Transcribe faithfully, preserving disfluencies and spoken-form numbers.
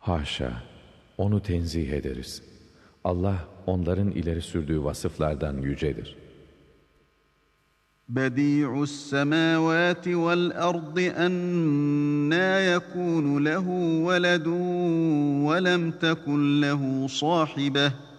Haşa! Onu tenzih ederiz. Allah onların ileri sürdüğü vasıflardan yücedir. بَدِيعُ السَّمَاوَاتِ وَالْأَرْضِ أَنَّىٰ يَكُونُ لَهُ وَلَدٌ وَلَمْ تَكُنْ لَهُ صَاحِبَةٌ